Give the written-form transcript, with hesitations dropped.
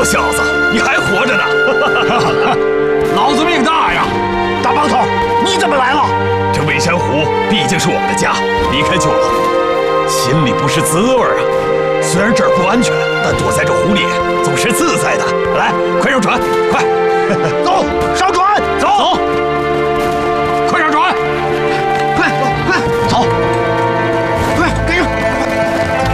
小子，你还活着呢！ 老子命大呀！ 大帮头，你怎么来了？ 这魏山湖毕竟是我们的家，离开舅老，心里不是滋味啊。虽然这儿不安全，但躲在这湖里总是自在的。来，快上船，快！ 走，上船， 走。